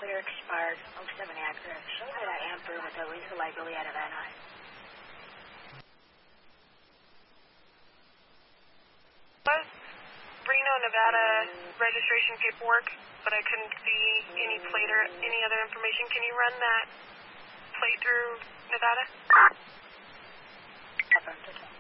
clear expired, 07 accurate. Show that I am through with at least the liability out of NI. Was Reno, Nevada registration paperwork, but I couldn't see any plate or any other information. Can you run that plate through Nevada? Affirmative.